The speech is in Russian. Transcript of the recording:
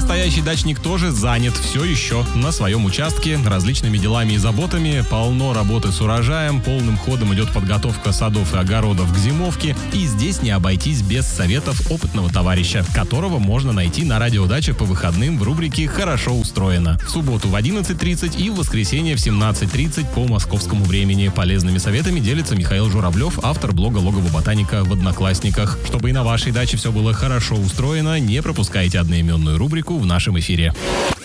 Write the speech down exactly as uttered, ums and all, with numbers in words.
настоящий дачник тоже занят все еще на своем участке различными делами и заботами. Полно работы с урожаем, полным ходом идет подготовка садов и огородов к зимовке. И здесь не обойтись без советов опытного товарища, которого можно найти на радиодаче по выходным в рубрике «Хорошо устроено». В субботу в одиннадцать тридцать и в воскресенье в семнадцать тридцать по московскому времени. Полезными советами делится Михаил Журавлев, автор блога «Логово ботаника» в Одноклассниках. Чтобы и на вашей даче все было хорошо устроено, не пропускайте одноименную рубрику в нашем эфире.